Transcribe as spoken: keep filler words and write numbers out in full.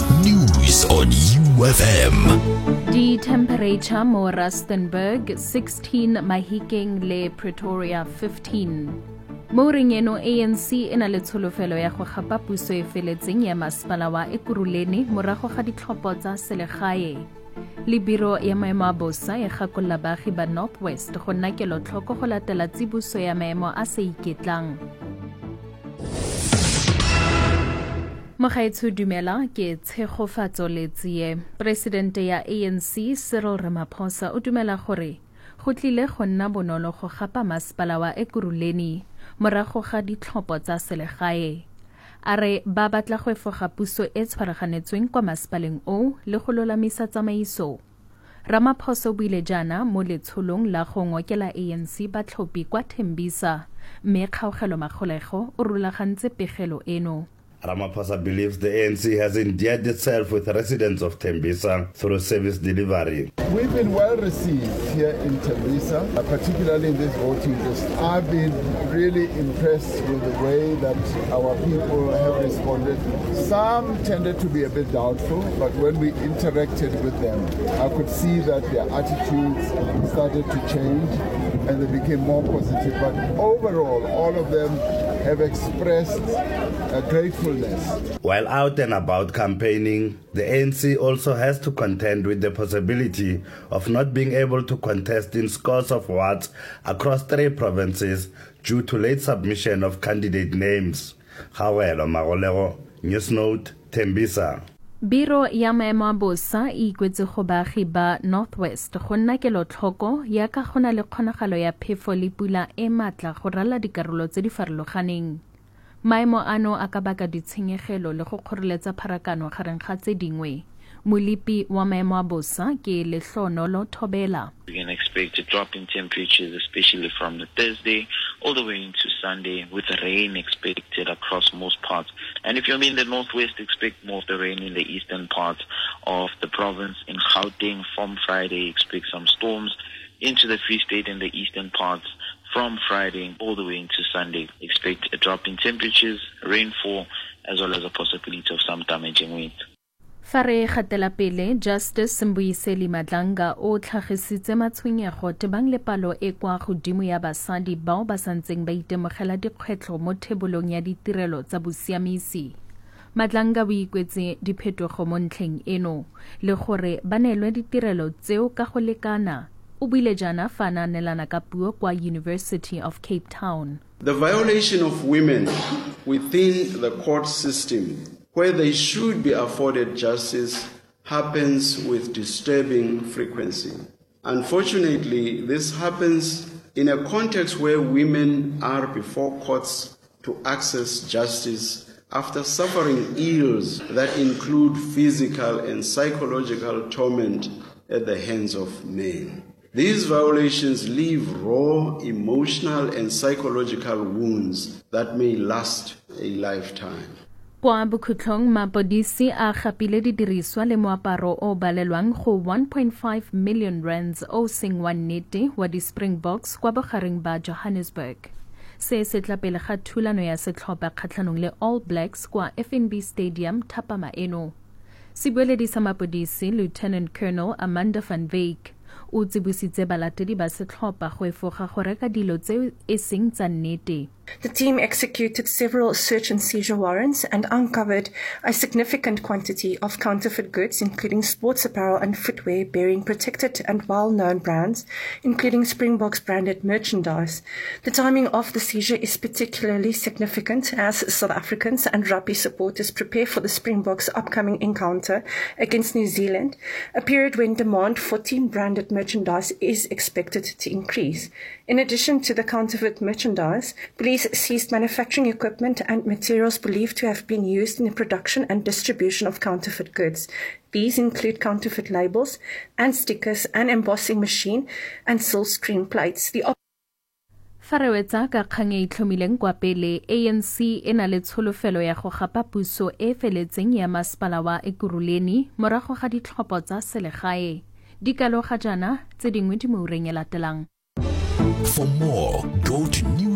News on U F M. The temperature mo Rustenburg sixteen, Mahikeng le Pretoria fifteen. Mo reng eno A N C e na le tsholofelo ya go gapa puso e feletseng ya masepala wa Ekurhuleni morago ga ditlhopho tsa selegae. Le biro ya maemo a bosa e gakolola baagi ba Northwest go nna kelotlhoko go latela tsibuso ya maemo a sa iketlang. Mogaetsho dumela ke tshegofatso le tsie. Presidente ya A N C Cyril Ramaphosa o dumela gore go tlile go nna bonolo go gapa masepala wa Ekurhuleni morago ga ditlhopho tsa selegae. A re ba batla go efoga puso e tshwaraganetsweng kwa masepaleng o le go lolamisa tsamaiso. Ramaphosa o buile jaana mo letsholong la go ngokela A N C batlhophi kwa Tembisa mme Kgaogelo Magolego o rulagantse pegelo eno. Ramaphosa believes the A N C has endeared itself with residents of Tembisa through service delivery. We've been well received here in Tembisa, particularly in this voting district. I've been really impressed with the way that our people have responded. Some tended to be a bit doubtful, but when we interacted with them, I could see that their attitudes started to change and they became more positive. But overall, all of them have expressed a gratefulness. While out and about campaigning, the A N C also has to contend with the possibility of not being able to contest in scores of wards across three provinces due to late submission of candidate names. Kgaogelo Magolego, Newsnote, Tembisa. Biro ya maemo a bosa e ikwetse go baagi ba Northwest go nna kelotlhoko ya ka gona le kgonagalo ya phefo le pula e matla go rala dikarolo tse di farologaneng. Maemo ano a ka baka ditshenyegelo le go kgoreletsa pharakano gareng ga tse dingwe. Molipi wa maemo a bosa ke Lehlonolo Thobela. We can expect a drop in temperatures, especially from the Thursday all the way into Sunday, with rain expected across most parts. And if you're in the Northwest, expect more of the rain in the eastern parts of the province. In Gauteng, from Friday, expect some storms. Into the Free State and the eastern parts, from Friday all the way into Sunday, expect a drop in temperatures, rainfall, as well as a possibility of some damaging winds. Fa re gatela pele, Justice Mbuyiseli Madlanga o tlhagisitse matshwenyego tebang le palo e kwa godimo ya basadi bao ba santseng ba itemogela dikgwetlho mo thebolong ya ditirelo tsa bosiamisi. Madlanga o ikwetse diphetogo mo ntlheng eno le gore ba neelwe ditirelo tseo ka go lekana. O buile jaana fa a neelana ka puo kwa University of Cape Town. The violation of women within the court system, where they should be afforded justice, happens with disturbing frequency. Unfortunately, this happens in a context where women are before courts to access justice after suffering ills that include physical and psychological torment at the hands of men. These violations leave raw emotional and psychological wounds that may last a lifetime. Kwa bokhutlong mapodisi a gapile didiriswa le moaparo o balelwang go one point five million rands o seng wa nnete wa di-Springboks kwa bogareng ba Johannesburg. Se se tla pele ga thulano ya setlhopha kgatlhanong le All Blacks kwa F N B Stadium thapama eno. Sebueledi sa mapodisi Lieutenant Colonel Amanda van Wyk o tsibositse balatedi ba setlhopha go efoga go reka dilo tse e seng tsa nnete. The team executed several search and seizure warrants and uncovered a significant quantity of counterfeit goods, including sports apparel and footwear bearing protected and well-known brands, including Springboks branded merchandise. The timing of the seizure is particularly significant as South Africans and rugby supporters prepare for the Springboks' upcoming encounter against New Zealand, a period when demand for team-branded merchandise is expected to increase. In addition to the counterfeit merchandise, police seized manufacturing equipment and materials believed to have been used in the production and distribution of counterfeit goods. These include counterfeit labels and stickers, an embossing machine, and silk screen plates. The Farewetsa ka kgang e itlhomileng kwa pele, A N C e na le tsholofelo ya go gapa puso e feletseng ya masepala wa Ekurhuleni morago ga ditlhopho tsa selegae. Dikalo ga jana tse dingwe di mo ureng e latelang. For more, go to